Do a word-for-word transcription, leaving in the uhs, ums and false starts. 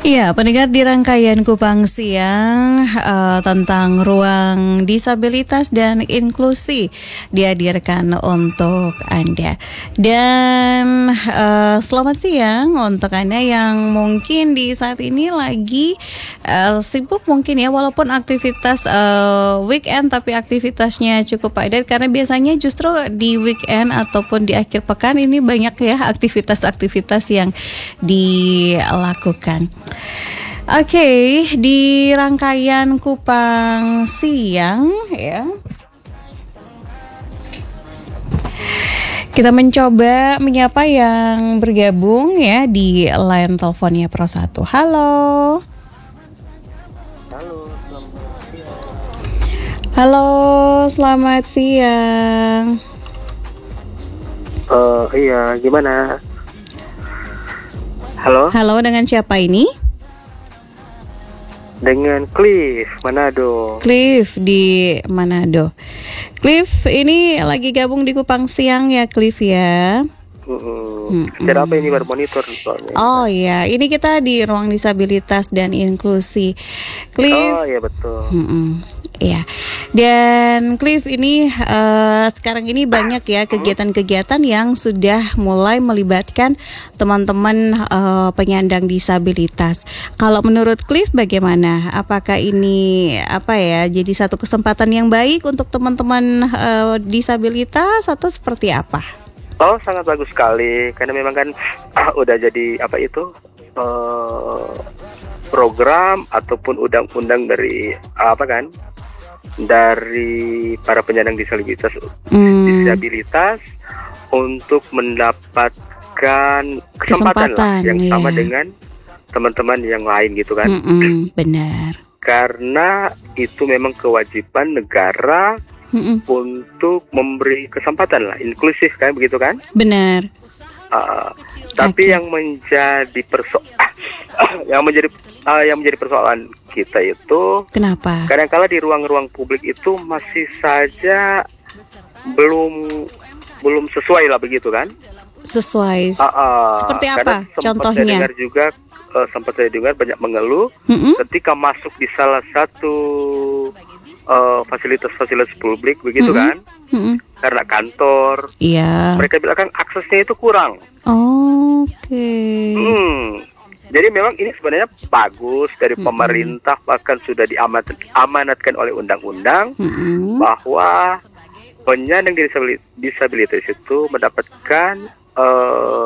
Iya, pendengar di rangkaian Kupang Siang uh, tentang ruang disabilitas dan inklusi dihadirkan untuk Anda. Dan uh, selamat siang untuk Anda yang mungkin di saat ini lagi uh, sibuk mungkin ya, walaupun aktivitas uh, weekend tapi aktivitasnya cukup padat karena biasanya justru di weekend ataupun di akhir pekan ini banyak ya aktivitas-aktivitas yang dilakukan. Oke, okay, di rangkaian Kupang Siang ya, kita mencoba menyapa yang bergabung ya di line teleponnya Pro satu. Halo. Halo, selamat siang. Halo, selamat siang. Uh, iya, gimana? Halo. Halo, dengan siapa ini? Dengan Cliff, Manado. Cliff di Manado. Cliff, ini lagi gabung di Kupang Siang ya, Cliff ya? Hmm, Secara apa ini baru monitor soalnya? Oh iya, ini kita di ruang disabilitas dan inklusi. Cliff. Oh iya betul. Mm-mm. Ya, dan Cliff ini uh, sekarang ini banyak ya kegiatan-kegiatan yang sudah mulai melibatkan teman-teman uh, penyandang disabilitas. Kalau menurut Cliff bagaimana? Apakah ini apa ya? Jadi satu kesempatan yang baik untuk teman-teman uh, disabilitas atau seperti apa? Oh sangat bagus sekali karena memang kan uh, udah jadi apa itu uh, program ataupun undang-undang dari uh, apa kan? dari para penyandang disabilitas hmm. disabilitas untuk mendapatkan kesempatan, kesempatan lah yang iya. sama dengan teman-teman yang lain gitu kan. Mm-mm, benar. Karena itu memang kewajiban negara Mm-mm. untuk memberi kesempatan lah, inklusif kan begitu kan? Benar. Uh, tapi okay. yang menjadi perso yang menjadi uh, yang menjadi persoalan kita itu kenapa? Kadang-kala di ruang-ruang publik itu masih saja belum belum sesuai lah begitu kan? Sesuai. Uh, uh, Seperti apa? Contohnya? Saya dengar juga uh, sempat saya dengar banyak mengeluh mm-hmm. ketika masuk di salah satu uh, fasilitas-fasilitas publik begitu mm-hmm. kan? Mm-hmm. Karena kantor, iya. mereka bilang kan aksesnya itu kurang. Oh, oke. Okay. Hmm, jadi memang ini sebenarnya bagus dari mm-hmm. pemerintah, bahkan sudah diamanatkan oleh undang-undang mm-hmm. bahwa penyandang disabilitas itu mendapatkan uh,